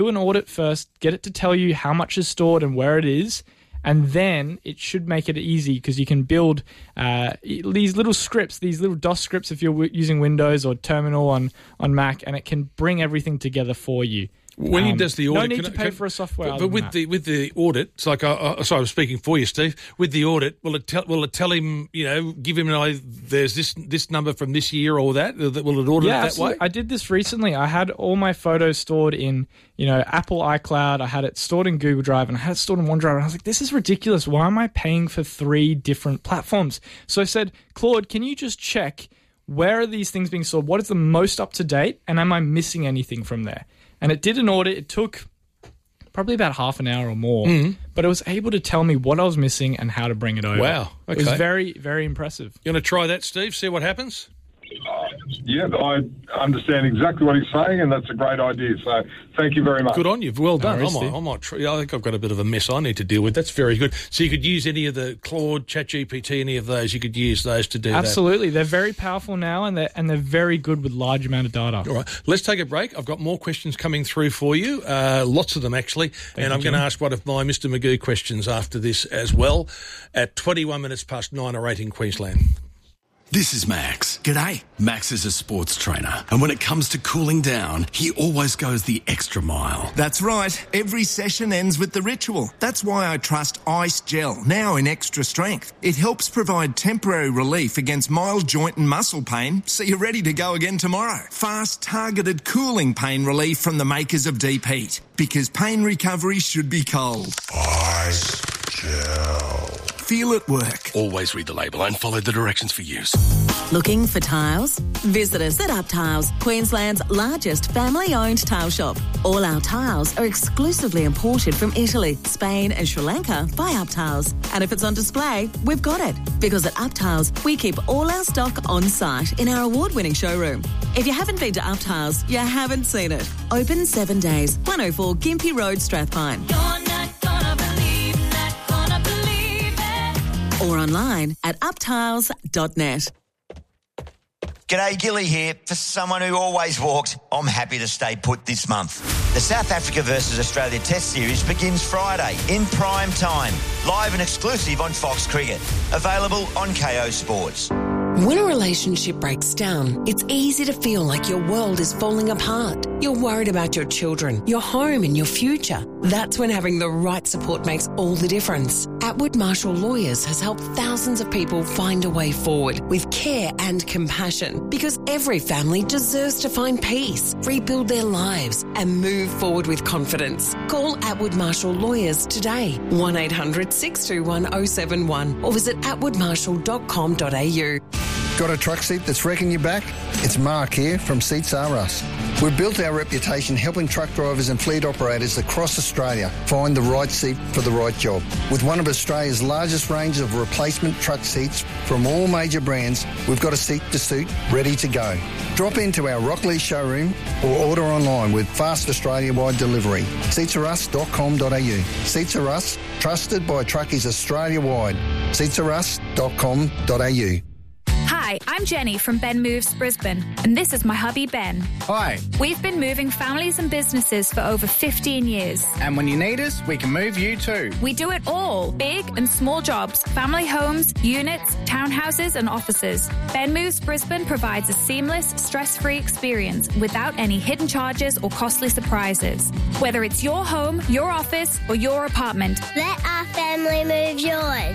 do an audit first, get it to tell you how much is stored and where it is, and then it should make it easy because you can build these little scripts, these little DOS scripts if you're using Windows or Terminal on Mac, and it can bring everything together for you. When he does the audit, no need to pay for a software. But with the audit, it's like sorry, I was speaking for you, Steve. With the audit, will it tell him, give him an idea? There's this number from this year or that? Will it audit it that way? I did this recently. I had all my photos stored in Apple iCloud. I had it stored in Google Drive, and I had it stored in OneDrive. And I was like, this is ridiculous. Why am I paying for 3 different platforms? So I said, Claude, can you just check where are these things being stored? What is the most up to date, and am I missing anything from there? And it did an audit. It took probably about half an hour or more, but it was able to tell me what I was missing and how to bring it over. Wow. Okay. It was very, very impressive. You want to try that, Steve? See what happens? Yeah, I understand exactly what he's saying, and that's a great idea. So thank you very much. Good on you. Well done. No, I might try. I think I've got a bit of a mess I need to deal with. That's very good. So you could use any of the Claude, ChatGPT, any of those. You could use those to do that. Absolutely. They're very powerful now, and they're very good with large amount of data. All right. Let's take a break. I've got more questions coming through for you, lots of them actually, and I'm going to ask one of my Mr. Magoo questions after this as well at 21 minutes past 9 or 8 in Queensland. This is Max. G'day. Max is a sports trainer, and when it comes to cooling down, he always goes the extra mile. That's right. Every session ends with the ritual. That's why I trust Ice Gel, now in extra strength. It helps provide temporary relief against mild joint and muscle pain, so you're ready to go again tomorrow. Fast, targeted cooling pain relief from the makers of Deep Heat, because pain recovery should be cold. Ice Gel. Feel it work. Always read the label and follow the directions for use. Looking for tiles? Visit us at Up Tiles, Queensland's largest family-owned tile shop. All our tiles are exclusively imported from Italy, Spain and Sri Lanka by Up Tiles. And if it's on display, we've got it. Because at Up Tiles, we keep all our stock on site in our award-winning showroom. If you haven't been to Up Tiles, you haven't seen it. Open 7 days, 104 Gympie Road, Strathpine. Or online at uptiles.net. G'day, Gilly here. For someone who always walked, I'm happy to stay put this month. The South Africa versus Australia Test Series begins Friday in prime time, live and exclusive on Fox Cricket. Available on KO Sports. When a relationship breaks down, it's easy to feel like your world is falling apart. You're worried about your children, your home and your future. That's when having the right support makes all the difference. Atwood Marshall Lawyers has helped thousands of people find a way forward with care and compassion, because every family deserves to find peace, rebuild their lives and move forward with confidence. Call Atwood Marshall Lawyers today, 1-800-621-071 or visit atwoodmarshall.com.au. Got a truck seat that's wrecking your back? It's Mark here from Seats R Us. We've built our reputation helping truck drivers and fleet operators across Australia find the right seat for the right job. With one of Australia's largest range of replacement truck seats from all major brands, we've got a seat to suit ready to go. Drop into our Rockley showroom or order online with fast Australia-wide delivery. Seatsarus.com.au. Seats R Us, trusted by truckies Australia-wide. Seatsarus.com.au. Hi, I'm Jenny from Ben Moves Brisbane, and this is my hubby Ben. Hi. We've been moving families and businesses for over 15 years. And when you need us, we can move you too. We do it all, big and small jobs, family homes, units, townhouses and offices. Ben Moves Brisbane provides a seamless, stress-free experience without any hidden charges or costly surprises. Whether it's your home, your office or your apartment. Let our family move yours.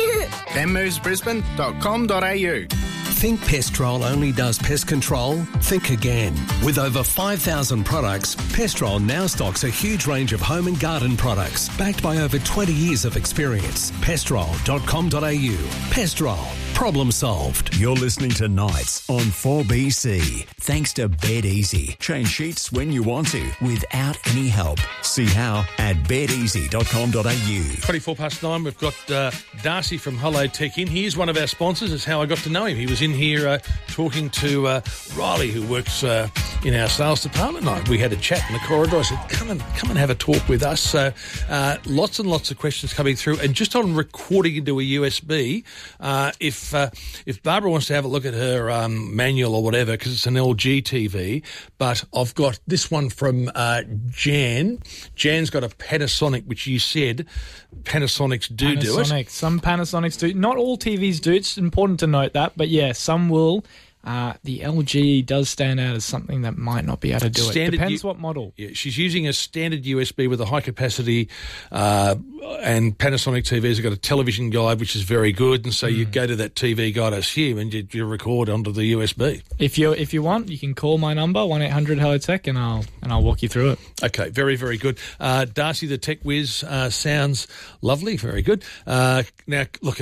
benmovesbrisbane.com.au. Think Pestrol only does pest control? Think again. With over 5,000 products, Pestrol now stocks a huge range of home and garden products, backed by over 20 years of experience. Pestrol.com.au. Pestrol. Problem solved. You're listening to Nights on 4BC. Thanks to Bed Easy. Change sheets when you want to without any help. See how at bedeasy.com.au. 24 past 9, we've got Darcy from Hello Tech in. He is one of our sponsors. It's how I got to know him. He was in here talking to Riley, who works in our sales department. We had a chat in the corridor. I said, come and have a talk with us. So lots and lots of questions coming through. And just on recording into a USB, if if Barbara wants to have a look at her manual or whatever, because it's an LG TV, but I've got this one from Jan. Jan's got a Panasonic, which you said Panasonics do it. Some Panasonics do. Not all TVs do. It's important to note that, but yeah, some will. The LG does stand out as something that might not be able to do it. Depends what model. Yeah, she's using a standard USB with a high capacity, and Panasonic TVs have got a television guide, which is very good. And so you go to that TV guide, I assume, and you record onto the USB. If you want, you can call my number 1-800-HELLO-TECH, and I'll walk you through it. Okay, very, very good. Darcy, the tech whiz, sounds lovely. Very good. Now, look,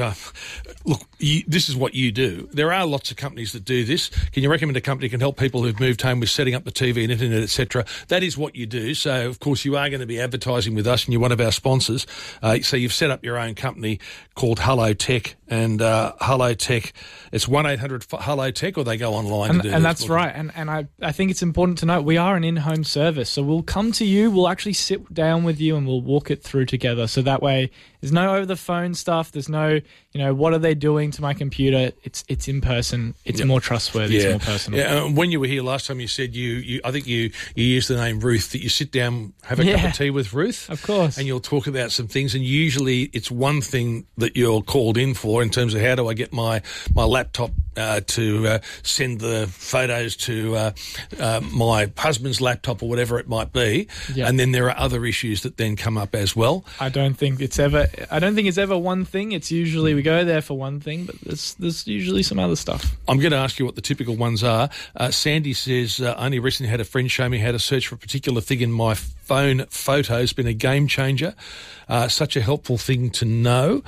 this is what you do. There are lots of companies that do this. Can you recommend a company can help people who've moved home with setting up the TV and internet, etc.? That is what you do. So, of course, you are going to be advertising with us, and you're one of our sponsors. So you've set up your own company called Hello Tech, and Hello Tech, it's 1-800-HELLO-TECH, or they go online to do this. And that's right. And I think it's important to note we are an in-home service. So we'll come to you, we'll actually sit down with you, and we'll walk it through together. So that way there's no over-the-phone stuff. There's no, what are they doing to my computer? It's in person. It's more trustworthy. It's more personal. Yeah. When you were here last time, you said I think you used the name Ruth, that you sit down, have a cup of tea with Ruth. Of course. And you'll talk about some things, and usually it's one thing that you're called in for in terms of how do I get my laptop to send the photos to my husband's laptop or whatever it might be. Yep. And then there are other issues that then come up as well. I don't think it's ever one thing. It's usually we go there for one thing, but there's usually some other stuff. I'm going to ask you what the typical ones are. Sandy says, only recently had a friend show me how to search for a particular thing in my phone photos. Been a game changer. Such a helpful thing to know.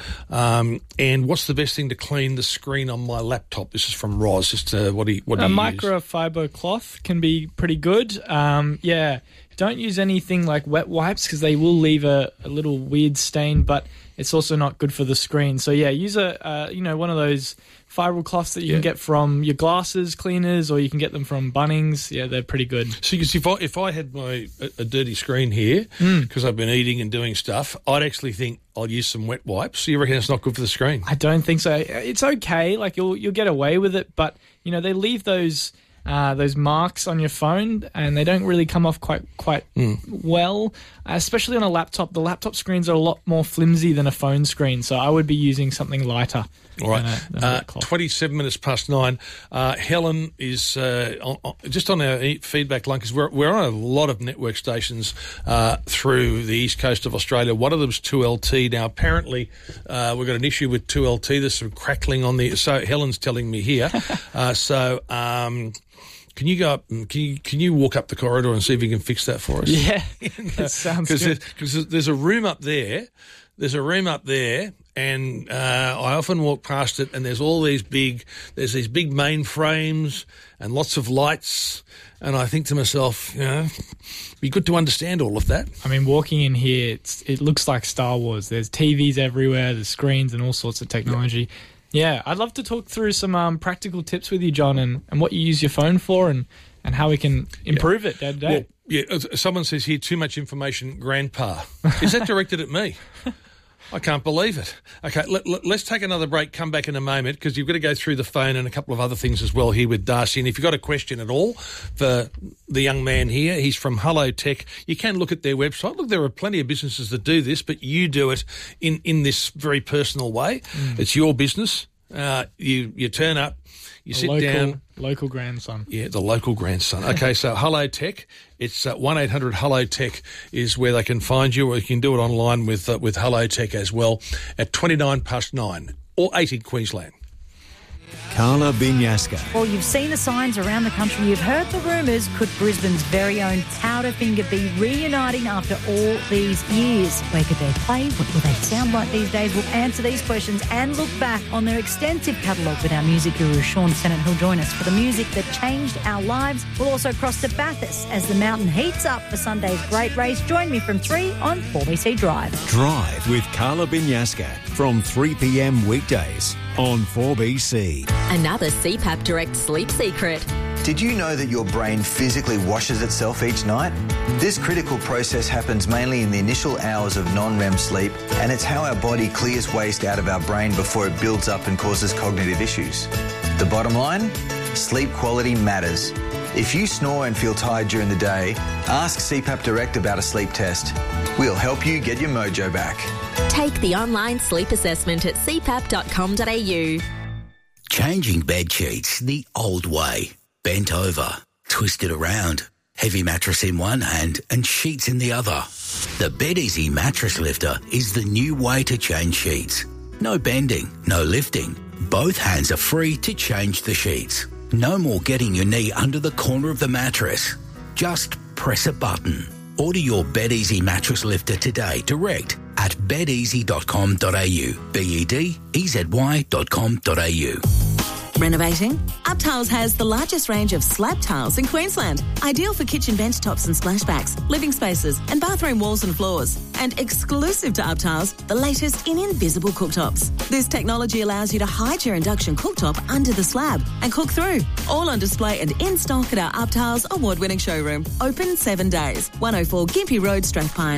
And what's the best thing to clean the screen on my laptop? This is from Roz. Just what do you use? Microfiber cloth can be pretty good. Don't use anything like wet wipes because they will leave a little weird stain, but it's also not good for the screen. So use one of those fibre cloths that you can get from your glasses cleaners, or you can get them from Bunnings. Yeah, they're pretty good. So you see, if I had a dirty screen here because I've been eating and doing stuff, I'd actually think I'll use some wet wipes. So you reckon it's not good for the screen? I don't think so. It's okay. Like you'll get away with it, but they leave those marks on your phone, and they don't really come off quite well, especially on a laptop. The laptop screens are a lot more flimsy than a phone screen, so I would be using something lighter. All right, 27 minutes past 9. Helen is just on our feedback line, because we're on a lot of network stations through the east coast of Australia. One of them is 2LT. Now, apparently, we've got an issue with 2LT. There's some crackling on the... So Helen's telling me here. Can you go up? Can you walk up the corridor and see if you can fix that for us? Yeah, that sounds good. Because there's a room up there. And I often walk past it, and there's these big mainframes and lots of lights, and I think to myself, it'd be good to understand all of that. I mean, walking in here, it looks like Star Wars. There's TVs everywhere, there's screens and all sorts of technology. Yep. Yeah, I'd love to talk through some practical tips with you, John, and what you use your phone for, and how we can improve it day to day. Well, someone says here, too much information, Grandpa. Is that directed at me? I can't believe it. Okay, let's take another break, come back in a moment, because you've got to go through the phone and a couple of other things as well here with Darcy. And if you've got a question at all for the young man here, he's from Hello Tech. You can look at their website. Look, there are plenty of businesses that do this, but you do it in this very personal way. It's your business. You turn up, you sit down. Local grandson. Yeah, the local grandson. Okay, so Hello Tech. It's 1-800-HELLO-TECH is where they can find you, or you can do it online with Hello Tech as well at 29 past 9 or 8 in Queensland. Carla Binyasca. Well, you've seen the signs around the country. You've heard the rumours. Could Brisbane's very own Powderfinger be reuniting after all these years? Where could they play? What will they sound like these days? We'll answer these questions and look back on their extensive catalogue with our music guru, Sean Sennett, who'll join us for the music that changed our lives. We'll also cross to Bathurst as the mountain heats up for Sunday's great race. Join me from 3 on 4BC Drive. Drive with Carla Binyasca from 3 p.m. weekdays on 4BC. Another CPAP Direct sleep secret. Did you know that your brain physically washes itself each night? This critical process happens mainly in the initial hours of non-REM sleep, and it's how our body clears waste out of our brain before it builds up and causes cognitive issues. The bottom line? Sleep quality matters. If you snore and feel tired during the day, ask CPAP Direct about a sleep test. We'll help you get your mojo back. Take the online sleep assessment at cpap.com.au. Changing bed sheets the old way. Bent over, twisted around, heavy mattress in one hand and sheets in the other. The BedEasy Mattress Lifter is the new way to change sheets. No bending, no lifting. Both hands are free to change the sheets. No more getting your knee under the corner of the mattress. Just press a button. Order your BedEasy Mattress Lifter today direct at bedeasy.com.au. bedeasy.com.au. Renovating? UpTiles has the largest range of slab tiles in Queensland. Ideal for kitchen bench tops and splashbacks, living spaces and bathroom walls and floors. And exclusive to UpTiles, the latest in invisible cooktops. This technology allows you to hide your induction cooktop under the slab and cook through. All on display and in stock at our UpTiles award-winning showroom. Open 7 days. 104 Gympie Road, Strathpine.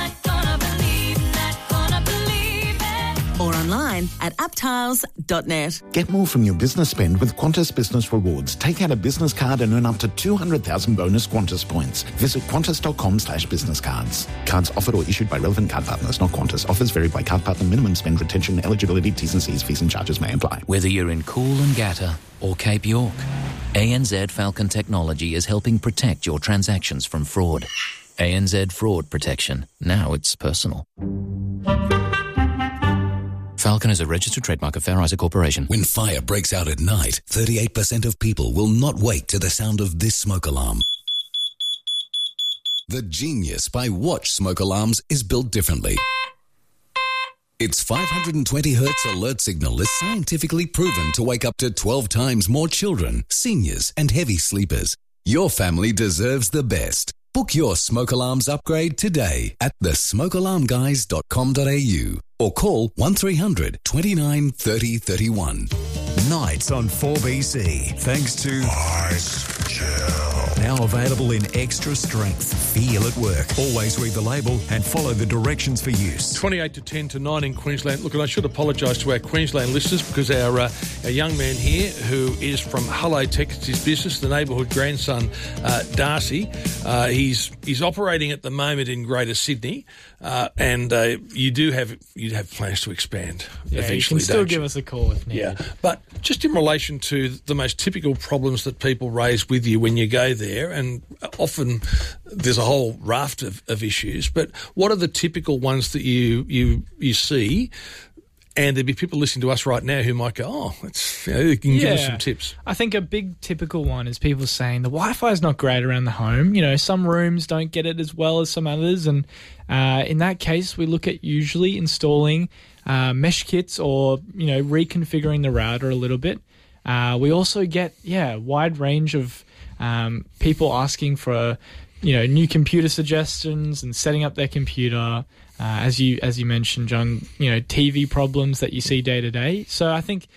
Or online at uptiles.net. Get more from your business spend with Qantas Business Rewards. Take out a business card and earn up to 200,000 bonus Qantas points. Visit qantas.com/business cards. Cards offered or issued by relevant card partners, not Qantas. Offers vary by card partner. Minimum spend, retention, eligibility, T's and C's, fees and charges may apply. Whether you're in Coolangatta or Cape York, ANZ Falcon Technology is helping protect your transactions from fraud. ANZ Fraud Protection. Now it's personal. Falcon is a registered trademark of Fair Isaac Corporation. When fire breaks out at night, 38% of people will not wake to the sound of this smoke alarm. The genius by Watch smoke alarms is built differently. Its 520 Hz alert signal is scientifically proven to wake up to 12 times more children, seniors and heavy sleepers. Your family deserves the best. Book your smoke alarms upgrade today at thesmokealarmguys.com.au or call 1300 29 30 31. Nights on 4BC, thanks to Ice Gel. Now available in extra strength. Feel at work. Always read the label and follow the directions for use. 28 to 10 to 9 in Queensland. Look, and I should apologise to our Queensland listeners because our young man here who is from Hello Tech, it's his business, the neighbourhood grandson, Darcy, he's operating at the moment in Greater Sydney, and you have plans to expand eventually. You can still give us a call if needed. Yeah, but just in relation to the most typical problems that people raise with you when you go there, and often there's a whole raft of issues, but what are the typical ones that you see? And there'd be people listening to us right now who might go, you can give us some tips. I think a big typical one is people saying the Wi-Fi is not great around the home. You know, some rooms don't get it as well as some others. And in that case, we look at usually installing mesh kits or, reconfiguring the router a little bit. We also get, a wide range of people asking for, new computer suggestions and setting up their computer. As you mentioned, John, TV problems that you see day to day. So I think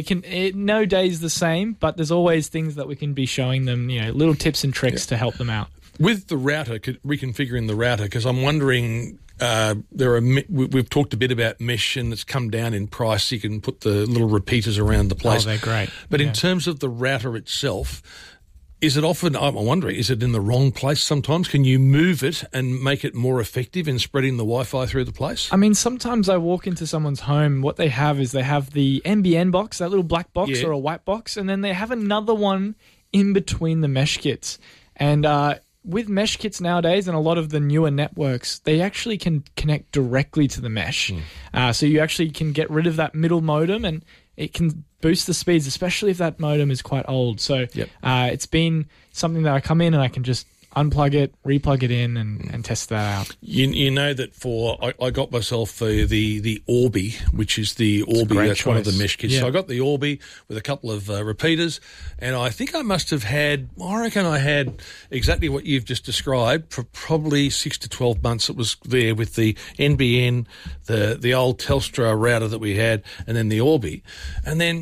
no day's the same, but there's always things that we can be showing them, little tips and tricks to help them out. With the router, reconfiguring the router, because I'm wondering, we've talked a bit about mesh and it's come down in price. You can put the little repeaters around the place. Oh, they're great. But in terms of the router itself, is it often, I'm wondering, is it in the wrong place sometimes? Can you move it and make it more effective in spreading the Wi-Fi through the place? I mean, sometimes I walk into someone's home, what they have is they have the NBN box, that little black box or a white box, and then they have another one in between the mesh kits. And with mesh kits nowadays and a lot of the newer networks, they actually can connect directly to the mesh. So you actually can get rid of that middle modem and it can boost the speeds, especially if that modem is quite old. So it's been something that I come in and I can just unplug it, replug it in and test that out. You know that I got myself the Orbi, which is the Orbi, that's one of the mesh kits. Yeah. So I got the Orbi with a couple of repeaters, and I think I reckon I had exactly what you've just described for probably 6 to 12 months. It was there with the NBN, the old Telstra router that we had, and then the Orbi. And then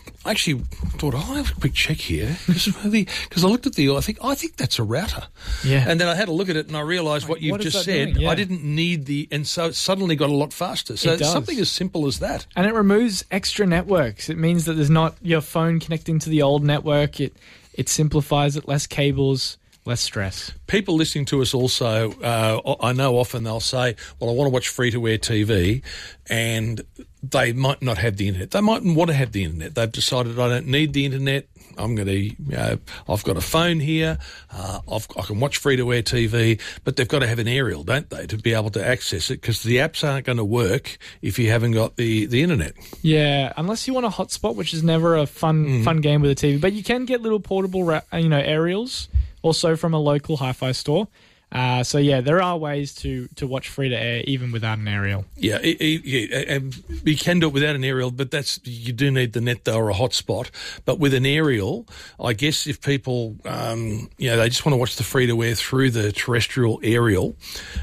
I actually thought, I'll have a quick check here because I looked at I think that's a router. Yeah. And then I had a look at it and I realised what you've just said. Yeah. I didn't need and so it suddenly got a lot faster. So it's something as simple as that. And it removes extra networks. It means that there's not your phone connecting to the old network. It simplifies it, less cables, less stress. People listening to us also, I know often they'll say, well, I want to watch free-to-air TV, and they might not have the internet. They mightn't want to have the internet. They've decided, I don't need the internet. I've got a phone here. I can watch free-to-air TV, but they've got to have an aerial, don't they, to be able to access it, because the apps aren't going to work if you haven't got the internet. Yeah, unless you want a hotspot, which is never a fun game with a TV. But you can get little portable, aerials, also from a local hi-fi store. So there are ways to watch free-to-air even without an aerial. Yeah, and you can do it without an aerial, but you do need the net though, or a hotspot. But with an aerial, I guess if people, they just want to watch the free-to-air through the terrestrial aerial,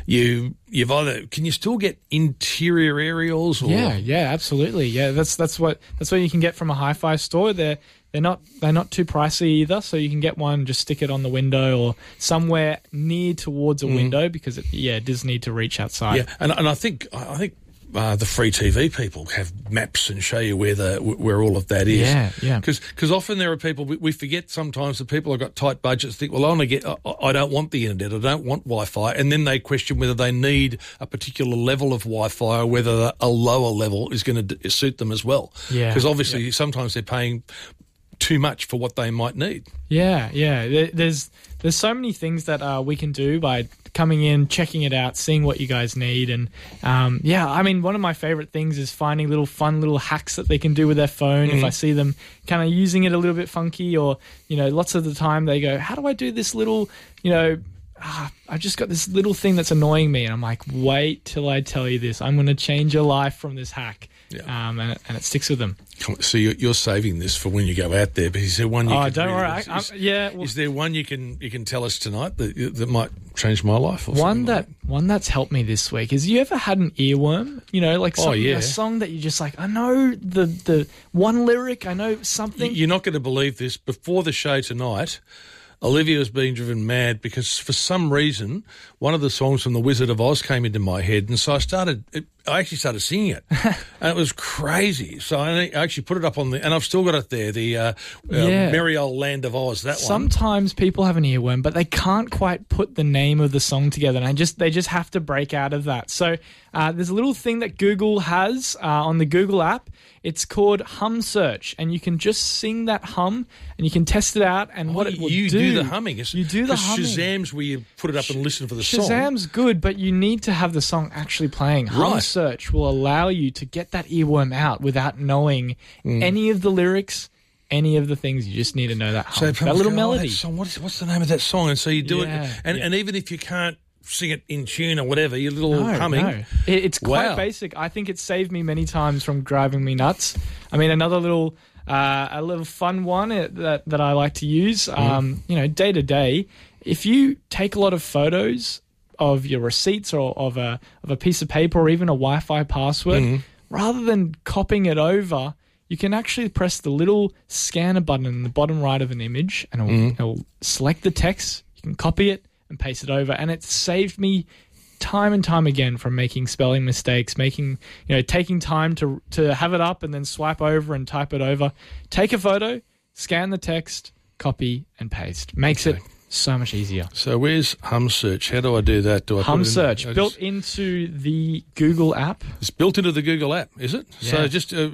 can you still get interior aerials? Or? Yeah, absolutely. Yeah, that's what you can get from a hi-fi store. They're not too pricey either, so you can get one, just stick it on the window or somewhere near towards a window, because it does need to reach outside. Yeah, and I think the free TV people have maps and show you where all of that is. Yeah. Because often there are people, we forget sometimes that people have got tight budgets, think, well, I don't want the internet, I don't want Wi-Fi, and then they question whether they need a particular level of Wi-Fi or whether a lower level is going to suit them as well. Yeah. Because obviously sometimes they're paying too much for what they might need. Yeah. There's so many things that we can do by coming in, checking it out, seeing what you guys need. And one of my favorite things is finding fun little hacks that they can do with their phone. If I see them kind of using it a little bit funky, or, lots of the time they go, how do I do this little, I've just got this little thing that's annoying me. And I'm like, wait till I tell you this. I'm going to change your life from this hack. Yeah. And it sticks with them. So you're saving this for when you go out there, but is there one you can... Oh, don't worry. Is there one you can tell us tonight that might change my life? Or one that's helped me this week is, you ever had an earworm? A song that you just like, I know the one lyric, I know something. You're not going to believe this. Before the show tonight, Olivia was being driven mad because for some reason one of the songs from The Wizard of Oz came into my head, and so I actually started singing it, and it was crazy. So I actually put it up and I've still got it there, the Merry Old Land of Oz, that one. Sometimes people have an earworm, but they can't quite put the name of the song together, and they just have to break out of that. So there's a little thing that Google has on the Google app. It's called Hum Search, and you can just sing that hum, and you can test it out, and what it will do. You do the humming. You do the humming. Shazam's where you put it up and listen for the song. Shazam's good, but you need to have the song actually playing. Hum Search will allow you to get that earworm out without knowing any of the lyrics, any of the things. You just need to know that hum, that little melody. What's the name of that song? And so you do it, and even if you can't sing it in tune or whatever, your little humming. No. It's quite basic. I think it's saved me many times from driving me nuts. I mean, another little a little fun one that I like to use, day to day, if you take a lot of photos of your receipts or of a piece of paper or even a Wi-Fi password, rather than copying it over, you can actually press the little scanner button in the bottom right of an image, and it'll select the text. You can copy it and paste it over, and it saved me time and time again from making spelling mistakes, taking time to have it up and then swipe over and type it over. Take a photo, scan the text, copy and paste. Makes it so much easier. So where's Hum Search? How do I do that? Hum Search, built into the Google app. It's built into the Google app, is it? Yeah.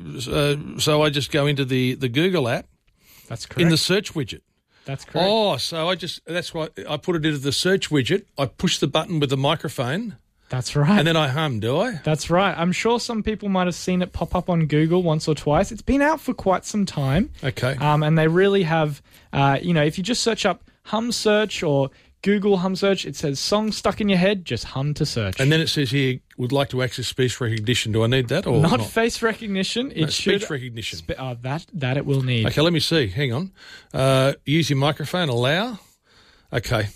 So so I just go into the Google app. That's correct. In the search widget. That's correct. Oh, so that's why I put it into the search widget. I push the button with the microphone. That's right. And then I hum, do I? That's right. I'm sure some people might have seen it pop up on Google once or twice. It's been out for quite some time. Okay. And they really have, if you just search up Hum Search or Google Hum Search, it says song stuck in your head, just hum to search. And then it says here, would like to access speech recognition. Do I need that or not? Face recognition. It should, speech recognition. That it will need. Okay, let me see. Hang on. Use your microphone. Allow. Okay.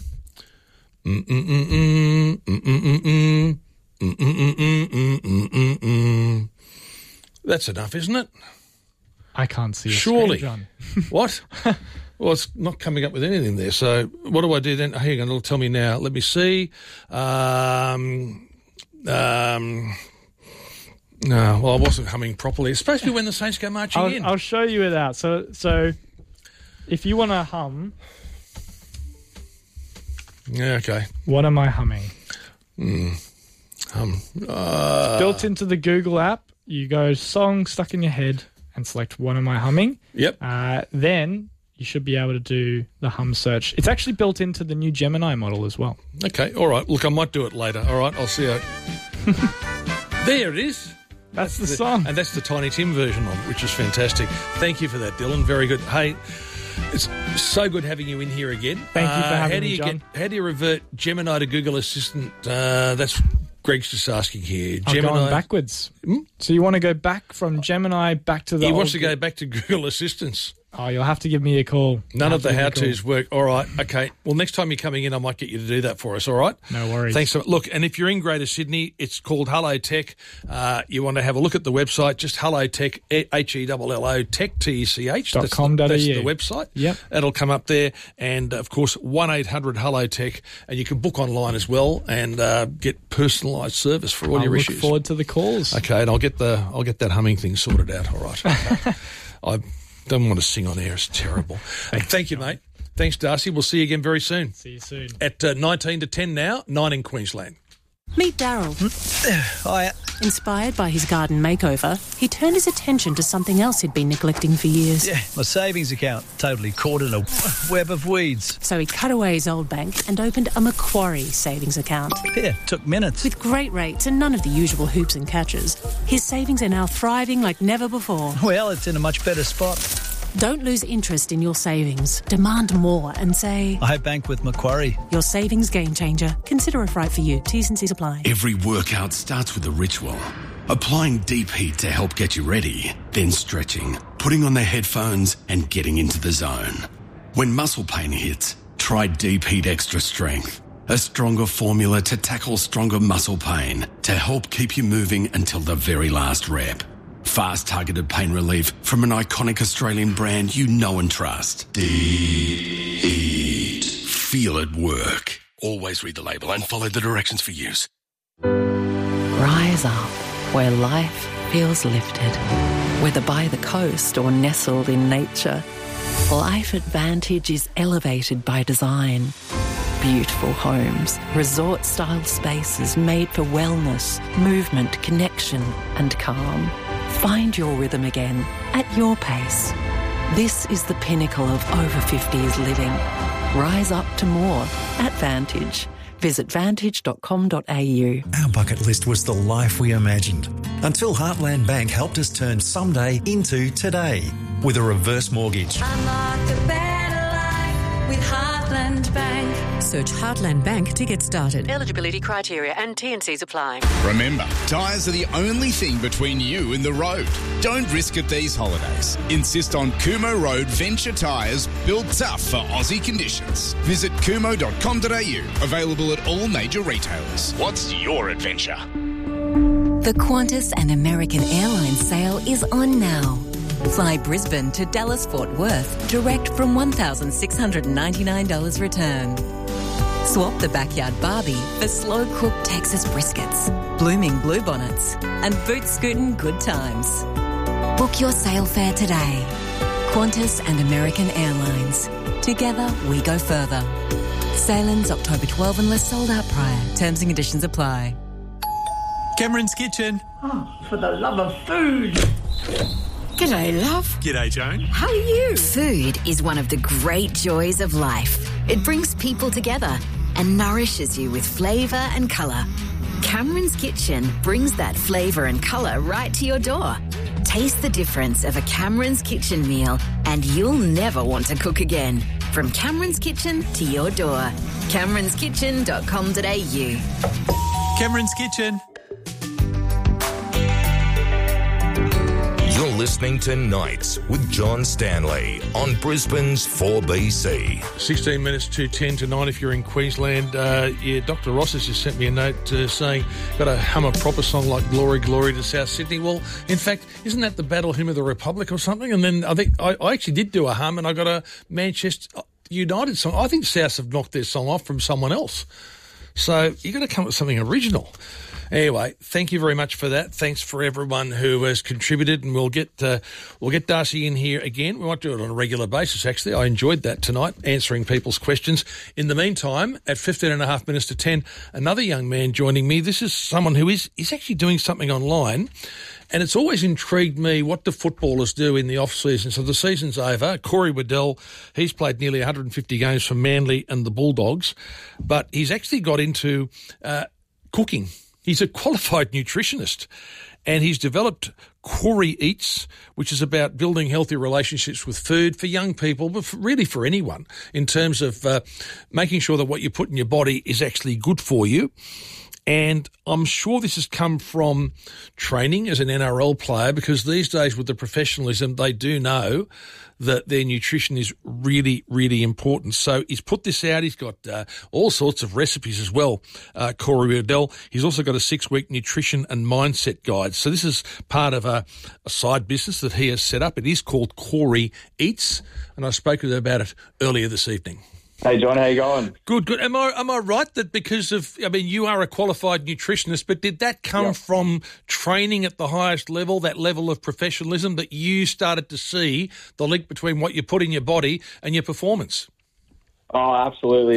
That's enough, isn't it? I can't see a Surely. screen, John. What? Well, it's not coming up with anything there. So what do I do then? Hang on, it'll tell me now. Let me see. No, well, I wasn't humming properly. It's supposed to be when the Saints go marching in. I'll show you it out. So if you want to hum... Yeah, okay. What am I humming? Built into the Google app, you go song stuck in your head and select what am I humming. Yep. Then you should be able to do the hum search. It's actually built into the new Gemini model as well. Okay, all right. Look, I might do it later. All right, I'll see how... There it is. That's the song. And that's the Tiny Tim version of it, which is fantastic. Thank you for that, Dylan. Very good. Hey, it's so good having you in here again. Thank you for having me, John. How do you revert Gemini to Google Assistant? That's Greg's just asking here. I'm going backwards. So you want to go back from Gemini back to the He wants to go back to Google Assistance. Oh, you'll have to give me a call. None of the how-tos work. All right. Okay. Well, next time you're coming in, I might get you to do that for us. All right? No worries. Thanks. Look, and if you're in Greater Sydney, it's called Hello Tech. You want to have a look at the website, just Hello Tech, HELLO Tech, TECH. .com.au. That's the website. Yep. It'll come up there. And, of course, 1-800-HELLO-TECH. And you can book online as well and get personalised service for all your issues. I look forward to the calls. Okay. And I'll get that humming thing sorted out. All right. I don't want to sing on air. It's terrible. Thank you, mate. Thanks, Darcy. We'll see you again very soon. See you soon. At 19 to 10 now, 9 in Queensland. Meet Daryl. Hiya. Inspired by his garden makeover, he turned his attention to something else he'd been neglecting for years. Yeah, my savings account. Totally caught in a web of weeds. So he cut away his old bank and opened a Macquarie savings account. Yeah, took minutes. With great rates and none of the usual hoops and catches, his savings are now thriving like never before. Well, it's in a much better spot. Don't lose interest in your savings. Demand more and say, I bank with Macquarie. Your savings game changer. Consider if right for you. T's and C's apply. Every workout starts with a ritual. Applying deep heat to help get you ready, then stretching, putting on the headphones and getting into the zone. When muscle pain hits, try Deep Heat Extra Strength. A stronger formula to tackle stronger muscle pain to help keep you moving until the very last rep. Fast targeted pain relief from an iconic Australian brand you know and trust. Deep Heat. Feel it work. Always read the label and follow the directions for use. Rise up where life feels lifted. Whether by the coast or nestled in nature, Life Advantage is elevated by design. Beautiful homes, resort-style spaces made for wellness, movement, connection and calm. Find your rhythm again at your pace. This is the pinnacle of over 50s living. Rise up to more at Vantage. Visit vantage.com.au. Our bucket list was the life we imagined until Heartland Bank helped us turn someday into today with a reverse mortgage. Unlock a better life with Heartland Bank. Search Heartland Bank to get started. Eligibility criteria and T&Cs apply. Remember, tyres are the only thing between you and the road. Don't risk it these holidays. Insist on Kumo Road Venture tyres built tough for Aussie conditions. Visit kumo.com.au. Available at all major retailers. What's your adventure? The Qantas and American Airlines sale is on now. Fly Brisbane to Dallas Fort Worth direct from $1,699 return. Swap the backyard Barbie for slow-cooked Texas briskets, blooming bluebonnets and boot-scootin' good times. Book your sail fare today. Qantas and American Airlines. Together we go further. Sail ends October 12 unless sold out prior. Terms and conditions apply. Cameron's Kitchen. Oh, for the love of food. G'day, love. G'day, Joan. How are you? Food is one of the great joys of life. It brings people together and nourishes you with flavour and colour. Cameron's Kitchen brings that flavour and colour right to your door. Taste the difference of a Cameron's Kitchen meal and you'll never want to cook again. From Cameron's Kitchen to your door. Cameron'sKitchen.com.au. Cameron's Kitchen. You're listening to Nights with John Stanley on Brisbane's 4BC. 16 minutes to 10 to 9 if you're in Queensland. Dr. Ross has just sent me a note saying, got to hum a proper song like Glory, Glory to South Sydney. Well, in fact, isn't that the Battle Hymn of the Republic or something? And then I think I actually did do a hum, and I got a Manchester United song. I think South have knocked their song off from someone else. So you've got to come up with something original. Anyway, thank you very much for that. Thanks for everyone who has contributed, and we'll get Darcy in here again. We might do it on a regular basis, actually. I enjoyed that tonight, answering people's questions. In the meantime, at 15 and a half minutes to 10, another young man joining me. This is someone who is actually doing something online, and it's always intrigued me what do footballers do in the off-season. So the season's over. Corey Waddell, he's played nearly 150 games for Manly and the Bulldogs, but he's actually got into cooking. He's a qualified nutritionist, and he's developed Corey Eats, which is about building healthy relationships with food for young people, but really for anyone, in terms of making sure that what you put in your body is actually good for you. And I'm sure this has come from training as an NRL player, because these days with the professionalism, they do know that their nutrition is really, really important. So he's put this out. He's got all sorts of recipes as well, Corey Waddell. He's also got a 6-week nutrition and mindset guide. So this is part of a side business that he has set up. It is called Corey Eats, and I spoke with him about it earlier this evening. Hey, John, how you going? Good. Am I right that because of, you are a qualified nutritionist, but did that come from training at the highest level, that level of professionalism, that you started to see the link between what you put in your body and your performance? Oh, absolutely.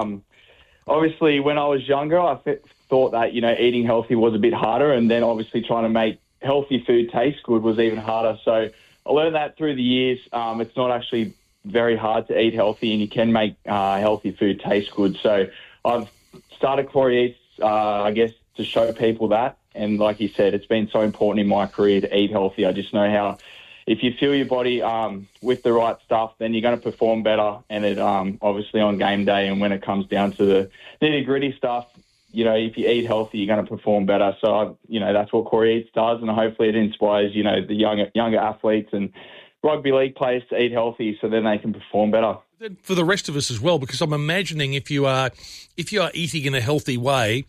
Obviously, when I was younger, I thought that, eating healthy was a bit harder, and then obviously trying to make healthy food taste good was even harder. So I learned that through the years. It's not actually very hard to eat healthy, and you can make healthy food taste good. So I've started Corey Eats, I guess, to show people that. And like you said, it's been so important in my career to eat healthy. I just know how if you fuel your body with the right stuff, then you're going to perform better. And it obviously on game day, and when it comes down to the nitty-gritty stuff, if you eat healthy, you're going to perform better. So, that's what Corey Eats does, and hopefully it inspires, the younger athletes and rugby league players to eat healthy, so then they can perform better. For the rest of us as well, because I'm imagining if you are eating in a healthy way,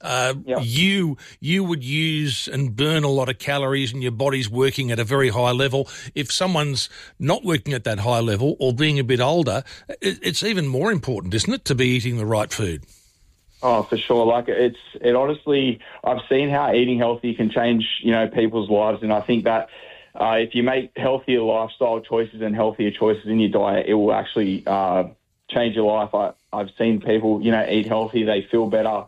you would use and burn a lot of calories, and your body's working at a very high level. If someone's not working at that high level or being a bit older, it's even more important, isn't it, to be eating the right food? Oh, for sure. It honestly, I've seen how eating healthy can change, people's lives, and I think that if you make healthier lifestyle choices and healthier choices in your diet, it will actually change your life. I've seen people, eat healthy, they feel better,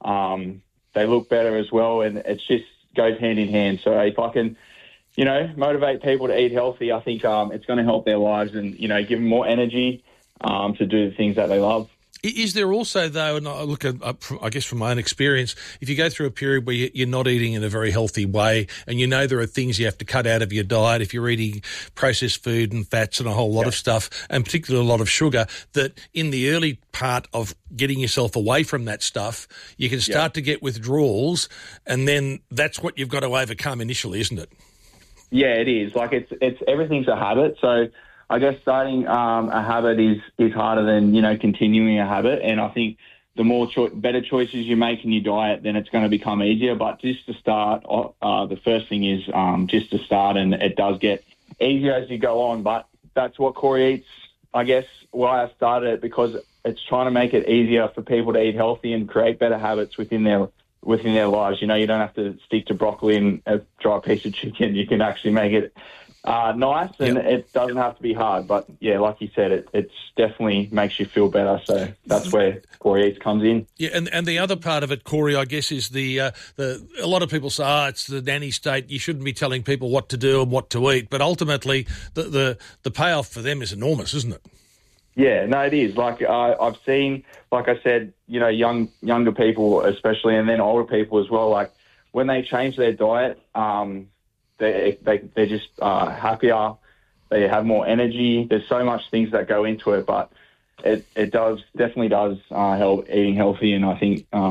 they look better as well, and it just goes hand in hand. So if I can, motivate people to eat healthy, I think it's going to help their lives and, give them more energy to do the things that they love. Is there also, though, and I look at, I guess from my own experience, if you go through a period where you're not eating in a very healthy way, and there are things you have to cut out of your diet, if you're eating processed food and fats and a whole lot of stuff, and particularly a lot of sugar, that in the early part of getting yourself away from that stuff, you can start to get withdrawals, and then that's what you've got to overcome initially, isn't it? Yeah, it is. It's everything's a habit, so I guess starting a habit is harder than, continuing a habit. And I think the more better choices you make in your diet, then it's going to become easier. But just to start, the first thing is just to start, and it does get easier as you go on. But that's what Corey Eats, I guess, why I started it, because it's trying to make it easier for people to eat healthy and create better habits within their lives. You don't have to stick to broccoli and a dry piece of chicken. You can actually make it nice, and it doesn't have to be hard. But, like you said, it definitely makes you feel better. So that's where Corey Eats comes in. Yeah, and the other part of it, Corey, I guess, is a lot of people say, it's the nanny state. You shouldn't be telling people what to do and what to eat. But ultimately, the payoff for them is enormous, isn't it? Yeah, no, it is. I've seen, like I said, younger people especially, and then older people as well. When they change their diet, they're just happier. They have more energy. There's so much things that go into it, but it definitely does help eating healthy. And I think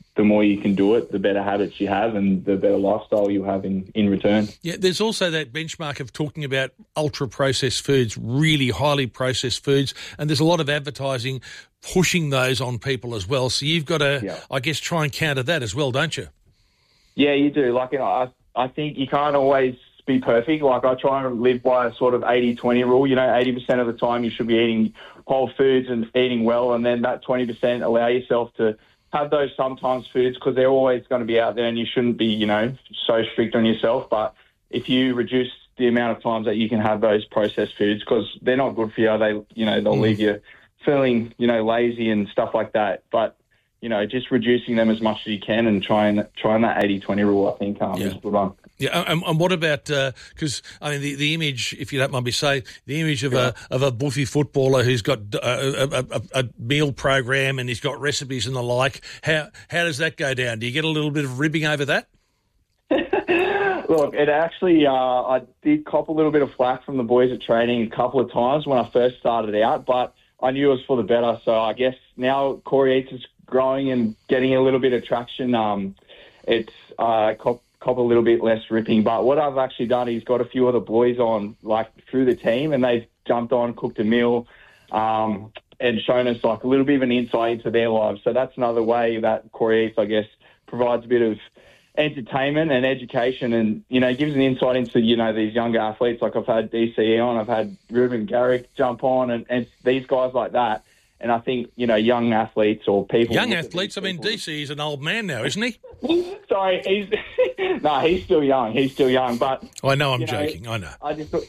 the more you can do it, the better habits you have and the better lifestyle you have in return. Yeah, there's also that benchmark of talking about ultra-processed foods, really highly processed foods, and there's a lot of advertising pushing those on people as well. So you've got to, I guess, try and counter that as well, don't you? Yeah, you do. Like, I think you can't always be perfect. Like, I try and live by a sort of 80-20 rule. 80% of the time you should be eating whole foods and eating well, and then that 20% allow yourself to have those sometimes foods because they're always going to be out there and you shouldn't be, so strict on yourself. But if you reduce the amount of times that you can have those processed foods because they're not good for you, they'll leave you feeling, lazy and stuff like that. But, just reducing them as much as you can and trying that 80-20 rule, I think, is a good one. Yeah, and what about, because, the image, if you don't mind me saying, the image of a buffy footballer who's got a meal program and he's got recipes and the like, how does that go down? Do you get a little bit of ribbing over that? Look, it actually, I did cop a little bit of flack from the boys at training a couple of times when I first started out, but I knew it was for the better. So I guess now Corey Eats is growing and getting a little bit of traction. It's cop a little bit less ripping. But what I've actually done is got a few other boys on, like, through the team, and they've jumped on, cooked a meal, and shown us, like, a little bit of an insight into their lives. So that's another way that Corey Eats, I guess, provides a bit of entertainment and education and, gives an insight into, these younger athletes. Like, I've had DCE on, I've had Ruben Garrick jump on, and these guys like that. And I think, young athletes or people... Young athletes? DC is an old man now, isn't he? Sorry, he's still young. He's still young, but... I know, I'm joking, I know. I just...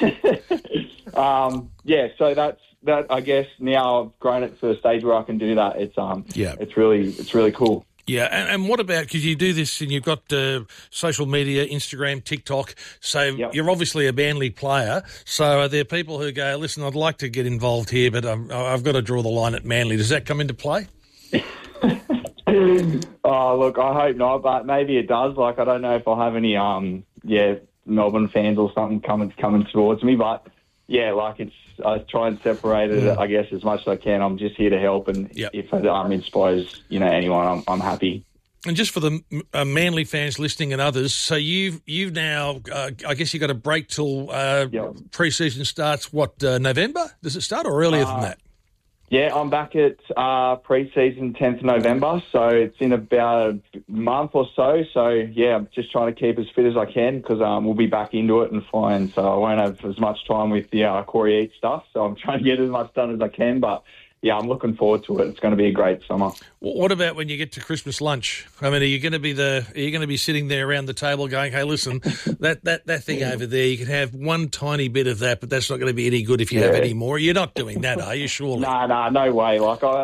so that. I guess now I've grown it to the stage where I can do that. It's really cool. Yeah, and what about, because you do this and you've got social media, Instagram, TikTok, so you're obviously a Manly player, so are there people who go, listen, I'd like to get involved here, but I've got to draw the line at Manly. Does that come into play? Oh, look, I hope not, but maybe it does. Like, I don't know if I'll have any, Melbourne fans or something coming towards me, but... Yeah, I try and separate it, I guess, as much as I can. I'm just here to help, and if it inspires, anyone, I'm happy. And just for the Manly fans listening and others, so you've now, I guess you've got a break till pre-season starts, November? Does it start or earlier than that? Yeah, I'm back at pre-season 10th November, so it's in about a month or so. So, yeah, I'm just trying to keep as fit as I can because we'll be back into it and flying, so I won't have as much time with the Corey Eats stuff. So I'm trying to get as much done as I can, but... Yeah, I'm looking forward to it. It's going to be a great summer. What about when you get to Christmas lunch? I mean, are you going to be sitting there around the table going, "Hey, listen, that thing over there, you can have one tiny bit of that, but that's not going to be any good if you have any more." You're not doing that, are you? Surely? No way.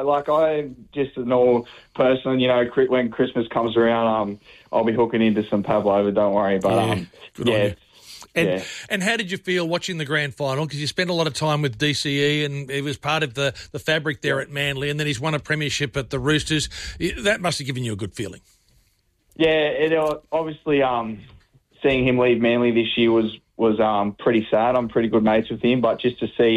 I'm just a normal person. When Christmas comes around, I'll be hooking into some pavlova. Don't worry. But good on you. And how did you feel watching the grand final? Because you spent a lot of time with DCE and he was part of the fabric there at Manly, and then he's won a premiership at the Roosters. That must have given you a good feeling. Yeah, it obviously seeing him leave Manly this year was pretty sad. I'm pretty good mates with him, but just to see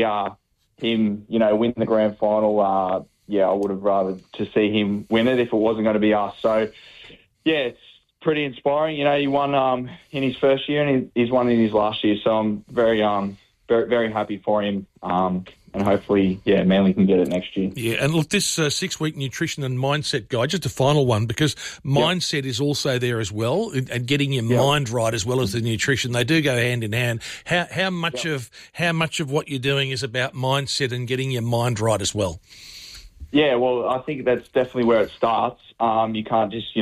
him, win the grand final, I would have rather to see him win it if it wasn't going to be us. So, yeah, it's pretty inspiring. He won in his first year and he's won in his last year. So I'm very, very, very happy for him. And hopefully, Manly can get it next year. Yeah, and look, this 6-week nutrition and mindset guide, just a final one, because mindset is also there as well, and getting your mind right as well as the nutrition. They do go hand in hand. How much of what you're doing is about mindset and getting your mind right as well? Yeah, well, I think that's definitely where it starts. You can't just,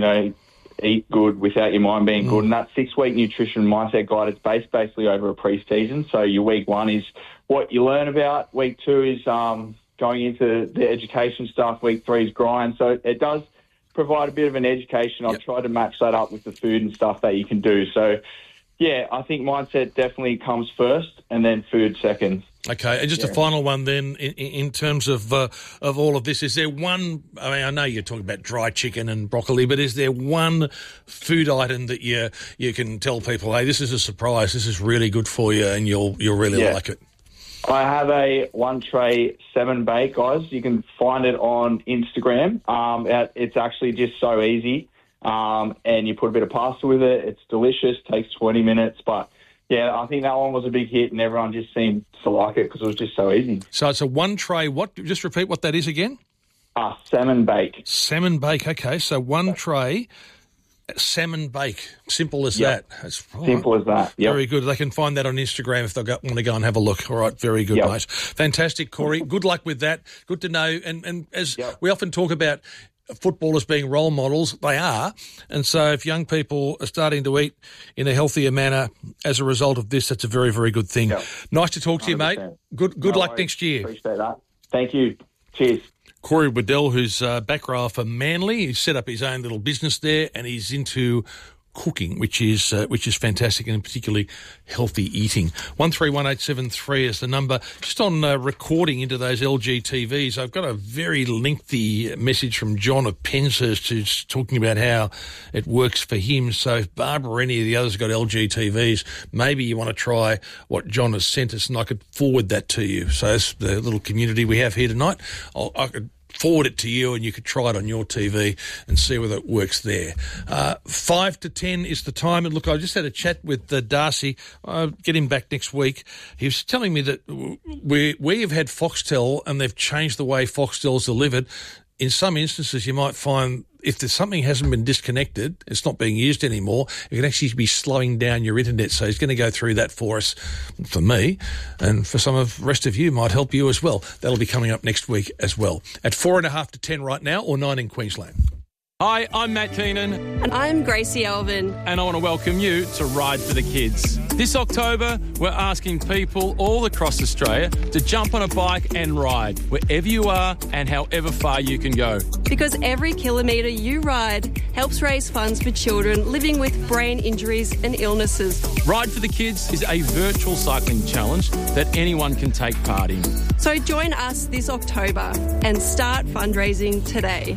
eat good without your mind being good. And that 6-week nutrition mindset guide, it's basically over a pre-season. So your week 1 is what you learn about. Week 2 is going into the education stuff. Week 3 is grind. So it does provide a bit of an education. I've tried to match that up with the food and stuff that you can do. So, yeah, I think mindset definitely comes first and then food second. Okay, and just a final one then, in terms of all of this, is there one, I know you're talking about dry chicken and broccoli, but is there one food item that you can tell people, hey, this is a surprise, this is really good for you and you'll really like it? I have a one tray 7 bake, guys. You can find it on Instagram. It's actually just so easy. And you put a bit of pasta with it. It's delicious. Takes 20 minutes. But, yeah, I think that one was a big hit and everyone just seemed to like it because it was just so easy. So it's a one tray, what? Just repeat what that is again? Salmon bake. Salmon bake, okay. So one tray, salmon bake. Simple as that. That's simple as that, yep. Very good. They can find that on Instagram if they want to go and have a look. All right, very good, mate. Fantastic, Corey. Good luck with that. Good to know. And as we often talk about footballers being role models, they are. And so if young people are starting to eat in a healthier manner as a result of this, that's a very, very good thing. Yep. Nice to talk to you, mate. Good luck next year. Appreciate that. Thank you. Cheers. Corey Waddell, who's back rower for Manly, he's set up his own little business there, and he's into cooking, which is fantastic, and particularly healthy eating. 131873 is the number. Just on recording into those LG TVs, I've got a very lengthy message from John of Penshurst who's talking about how it works for him. So if Barbara or any of the others got LG TVs, maybe you want to try what John has sent us, and I could forward that to you. So that's the little community we have here tonight. I could forward it to you and you could try it on your TV and see whether it works there. 5 to 10 is the time. And look, I just had a chat with Darcy. I'll get him back next week. He was telling me that we have had Foxtel and they've changed the way Foxtel's delivered. In some instances, you might find if there's something hasn't been disconnected, it's not being used anymore, it can actually be slowing down your internet. So he's going to go through that for us, for me, and for some of the rest of you, might help you as well. That'll be coming up next week as well. At 4.5 to 10 right now, or 9 in Queensland. Hi, I'm Matt Keenan. And I'm Gracie Elvin. And I want to welcome you to Ride for the Kids. This October, we're asking people all across Australia to jump on a bike and ride wherever you are and however far you can go. Because every kilometre you ride helps raise funds for children living with brain injuries and illnesses. Ride for the Kids is a virtual cycling challenge that anyone can take part in. So join us this October and start fundraising today.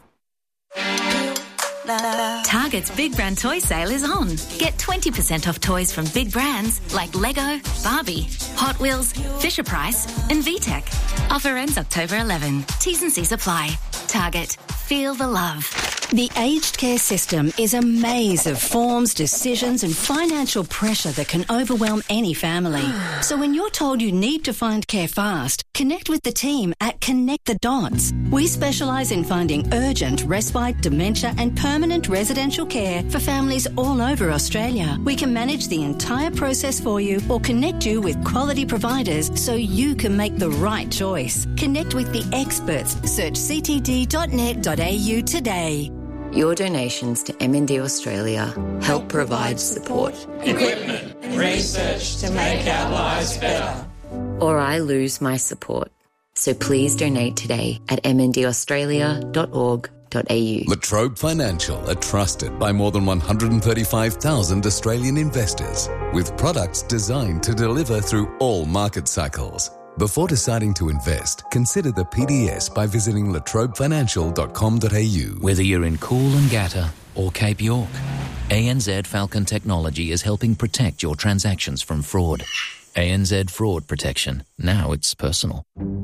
Target's Big Brand Toy Sale is on. Get 20% off toys from big brands like Lego, Barbie, Hot Wheels, Fisher-Price and VTech. Offer ends October 11. T's and C's apply. Target. Feel the love. The aged care system is a maze of forms, decisions and financial pressure that can overwhelm any family. So when you're told you need to find care fast, connect with the team at Connect the Dots. We specialise in finding urgent, respite, dementia and permanent residential care for families all over Australia. We can manage the entire process for you or connect you with quality providers so you can make the right choice. Connect with the experts. Search ctd.net.au today. Your donations to MND Australia help provide support, equipment, and research to make our lives better. Or I lose my support. So please donate today at mndaustralia.org.au. La Trobe Financial are trusted by more than 135,000 Australian investors with products designed to deliver through all market cycles. Before deciding to invest, consider the PDS by visiting latrobefinancial.com.au. Whether you're in Coolangatta or Cape York, ANZ Falcon Technology is helping protect your transactions from fraud. ANZ Fraud Protection. Now it's personal.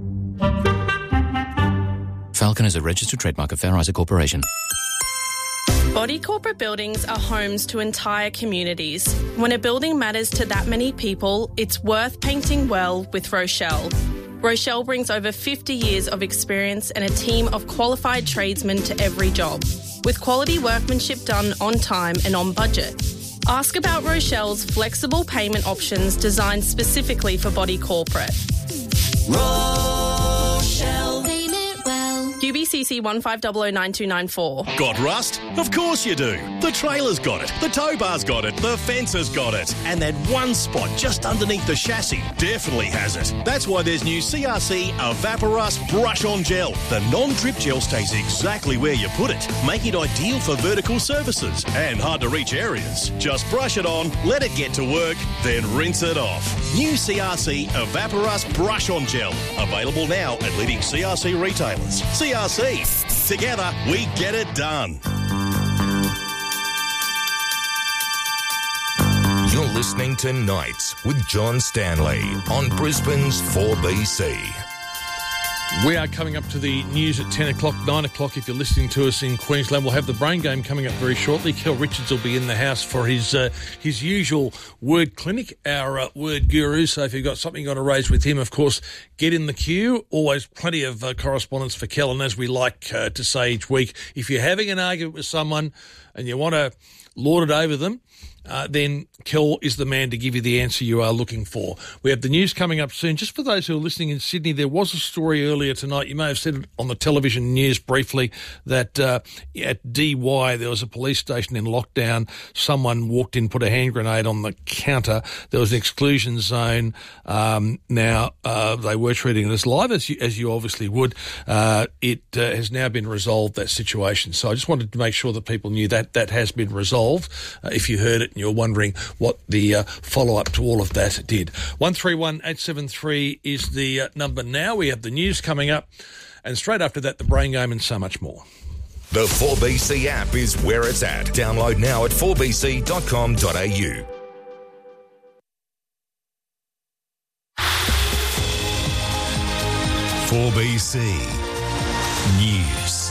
Falcon is a registered trademark of Fair Isaac Corporation. Body corporate buildings are homes to entire communities. When a building matters to that many people, it's worth painting well with Rochelle. Rochelle brings over 50 years of experience and a team of qualified tradesmen to every job, with quality workmanship done on time and on budget. Ask about Rochelle's flexible payment options designed specifically for body corporate. Rochelle. UBCC 15009294. Got rust? Of course you do. The trailer's got it, the tow bar's got it, the fence has got it, and that one spot just underneath the chassis definitely has it. That's why there's new CRC Evaporust Brush On Gel. The non-drip gel stays exactly where you put it, making it ideal for vertical surfaces and hard-to-reach areas. Just brush it on, let it get to work, then rinse it off. New CRC Evaporust Brush On Gel. Available now at leading CRC retailers. CRC. Together, we get it done. You're listening to Nights with John Stanley on Brisbane's 4BC. We are coming up to the news at 10 o'clock, 9 o'clock if you're listening to us in Queensland. We'll have the Brain Game coming up very shortly. Kel Richards will be in the house for his usual word clinic, our word guru. So if you've got something you want to raise with him, of course, get in the queue. Always plenty of correspondence for Kel. And as we like to say each week, if you're having an argument with someone and you want to lord it over them, then Kel is the man to give you the answer you are looking for. We have the news coming up soon. Just for those who are listening in Sydney, there was a story earlier tonight. You may have said it on the television news briefly that at DY there was a police station in lockdown. Someone walked in, put a hand grenade on the counter. There was an exclusion zone. Now, they were treating it as live, as you obviously would. It has now been resolved, that situation. So I just wanted to make sure that people knew that has been resolved. If you heard it and you're wondering what the follow-up to all of that did. 131873 is the number now. We have the news coming up, and straight after that, the Brain Game and so much more. The 4BC app is where it's at. Download now at 4bc.com.au. News.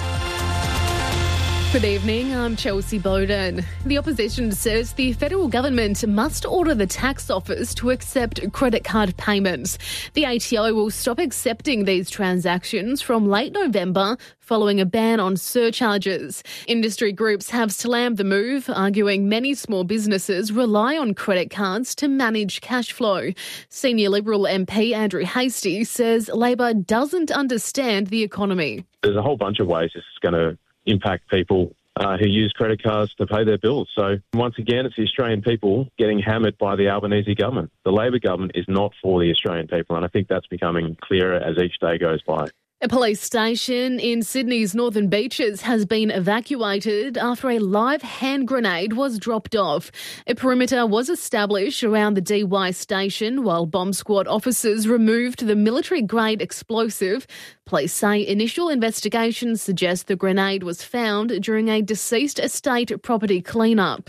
Good evening, I'm Chelsea Bowden. The opposition says the federal government must order the tax office to accept credit card payments. The ATO will stop accepting these transactions from late November following a ban on surcharges. Industry groups have slammed the move, arguing many small businesses rely on credit cards to manage cash flow. Senior Liberal MP Andrew Hastie says Labor doesn't understand the economy. There's a whole bunch of ways this is going to impact people who use credit cards to pay their bills. So once again, it's the Australian people getting hammered by the Albanese government. The Labor government is not for the Australian people, and I think that's becoming clearer as each day goes by. A police station in Sydney's Northern Beaches has been evacuated after a live hand grenade was dropped off. A perimeter was established around the DY station while bomb squad officers removed the military-grade explosive. Police say initial investigations suggest the grenade was found during a deceased estate property clean-up.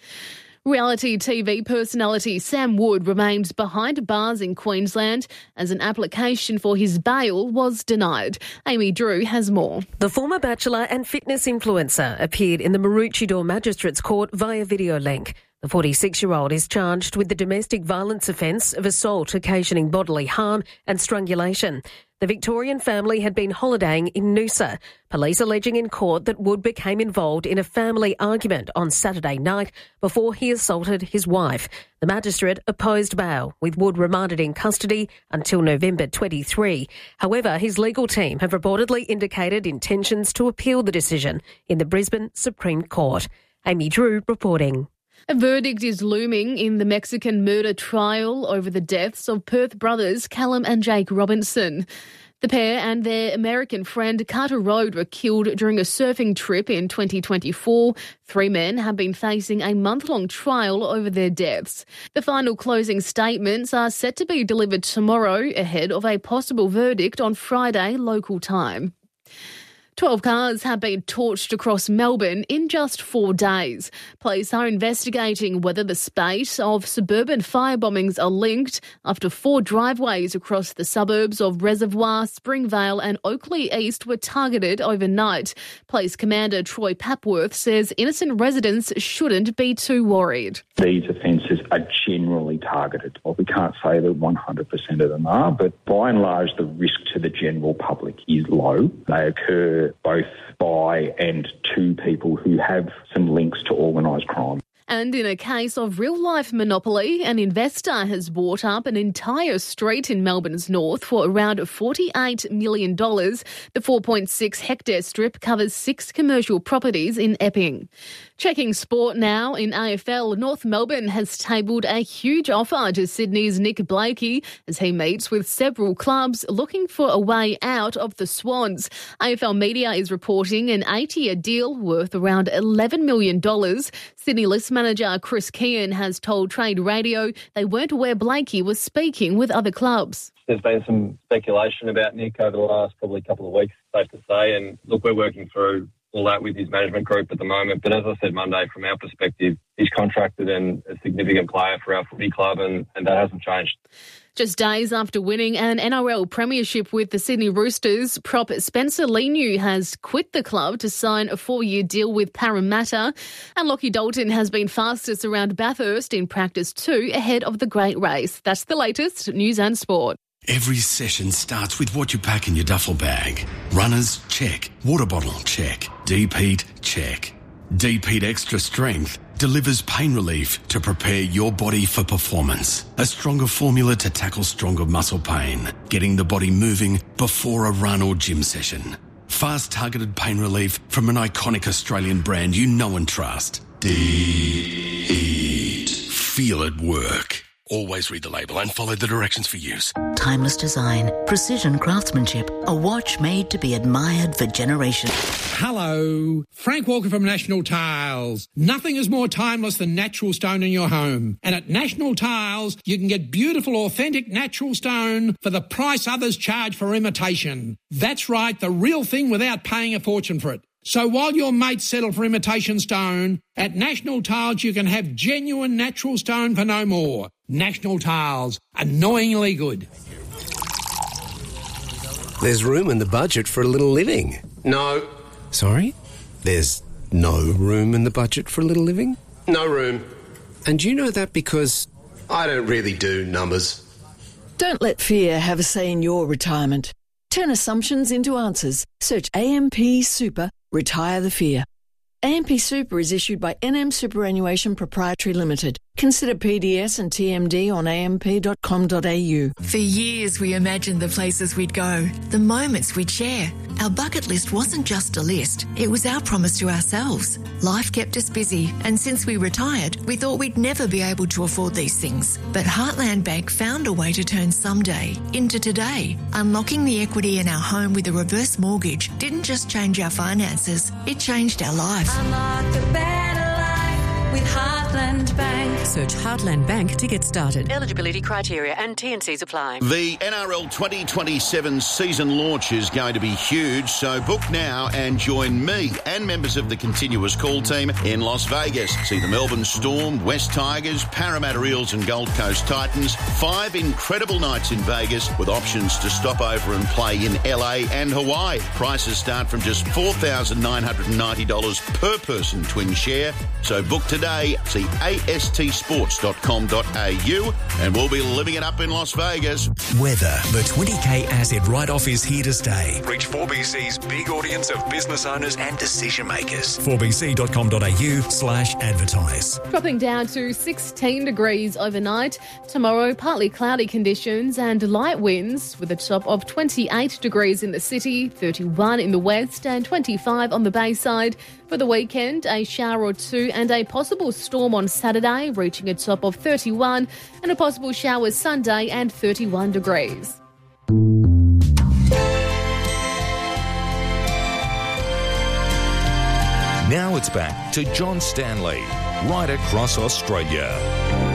Reality TV personality Sam Wood remains behind bars in Queensland as an application for his bail was denied. Amy Drew has more. The former Bachelor and fitness influencer appeared in the Maroochydore Magistrates Court via video link. The 46-year-old is charged with the domestic violence offence of assault occasioning bodily harm and strangulation. The Victorian family had been holidaying in Noosa. Police alleging in court that Wood became involved in a family argument on Saturday night before he assaulted his wife. The magistrate opposed bail, with Wood remanded in custody until November 23. However, his legal team have reportedly indicated intentions to appeal the decision in the Brisbane Supreme Court. Amy Drew reporting. A verdict is looming in the Mexican murder trial over the deaths of Perth brothers Callum and Jake Robinson. The pair and their American friend Carter Road were killed during a surfing trip in 2024. 3 men have been facing a month-long trial over their deaths. The final closing statements are set to be delivered tomorrow ahead of a possible verdict on Friday local time. 12 cars have been torched across Melbourne in just 4 days. Police are investigating whether the spate of suburban fire bombings are linked after 4 driveways across the suburbs of Reservoir, Springvale and Oakley East were targeted overnight. Police Commander Troy Papworth says innocent residents shouldn't be too worried. These offences are generally targeted. Well, we can't say that 100% of them are, but by and large the risk to the general public is low. They occur both by and to people who have some links to organised crime. And in a case of real-life monopoly, an investor has bought up an entire street in Melbourne's north for around $48 million. The 4.6-hectare strip covers 6 commercial properties in Epping. Checking sport now in AFL, North Melbourne has tabled a huge offer to Sydney's Nick Blakey as he meets with several clubs looking for a way out of the Swans. AFL Media is reporting an 8-year deal worth around $11 million. Sydney List manager Chris Kean has told Trade Radio they weren't aware Blakey was speaking with other clubs. There's been some speculation about Nick over the last probably couple of weeks, safe to say. And look, we're working through all that with his management group at the moment. But as I said Monday, from our perspective, he's contracted and a significant player for our footy club, and that hasn't changed. Just days after winning an NRL premiership with the Sydney Roosters, prop Spencer Leniu has quit the club to sign a 4-year deal with Parramatta, and Lachie Dalton has been fastest around Bathurst in practice 2 ahead of the Great Race. That's the latest news and sport. Every session starts with what you pack in your duffel bag. Runners, check. Water bottle, check. Deep heat, check. Deep Heat Extra Strength delivers pain relief to prepare your body for performance. A stronger formula to tackle stronger muscle pain, getting the body moving before a run or gym session. Fast targeted pain relief from an iconic Australian brand you know and trust. Deep Heat. Feel it work. Always read the label and follow the directions for use. Timeless design, precision craftsmanship, a watch made to be admired for generations. Hello, Frank Walker from National Tiles. Nothing is more timeless than natural stone in your home. And at National Tiles, you can get beautiful, authentic natural stone for the price others charge for imitation. That's right, the real thing without paying a fortune for it. So while your mates settle for imitation stone, at National Tiles you can have genuine natural stone for no more. National Tiles, annoyingly good. There's room in the budget for a little living. No. Sorry? There's no room in the budget for a little living? No room. And you know that because... I don't really do numbers. Don't let fear have a say in your retirement. Turn assumptions into answers. Search AMP Super, retire the fear. AMP Super is issued by NM Superannuation Proprietary Limited. Consider PDS and TMD on amp.com.au. For years we imagined the places we'd go, the moments we'd share. Our bucket list wasn't just a list, it was our promise to ourselves. Life kept us busy, and since we retired, we thought we'd never be able to afford these things. But Heartland Bank found a way to turn someday into today. Unlocking the equity in our home with a reverse mortgage didn't just change our finances, it changed our life. Unlock a better life with Heartland Bank. Search Heartland Bank to get started. Eligibility criteria and T&Cs apply. The NRL 2027 season launch is going to be huge, so book now and join me and members of the continuous call team in Las Vegas. See the Melbourne Storm, West Tigers, Parramatta Eels and Gold Coast Titans. 5 incredible nights in Vegas with options to stop over and play in LA and Hawaii. Prices start from just $4,990 per person twin share. So book today. See astsports.com.au and we'll be living it up in Las Vegas. Weather. The 20K asset write-off is here to stay. Reach 4BC's big audience of business owners and decision makers. 4bc.com.au/advertise. Dropping down to 16 degrees overnight. Tomorrow, partly cloudy conditions and light winds with a top of 28 degrees in the city, 31 in the west and 25 on the Bayside. For the weekend, a shower or two and a possible storm on Saturday, reaching a top of 31, and a possible shower Sunday and 31 degrees. Now it's back to John Stanley, right across Australia.